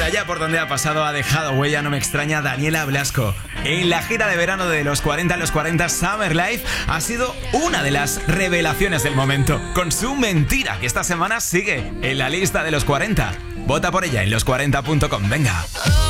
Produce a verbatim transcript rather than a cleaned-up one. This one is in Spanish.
Por allá por donde ha pasado ha dejado huella, no me extraña, Daniela Blasco. En la gira de verano de los cuarenta a los cuarenta Summer Life ha sido una de las revelaciones del momento, con su Mentira, que esta semana sigue en la lista de los cuarenta. Vota por ella en los cuarenta punto com, venga.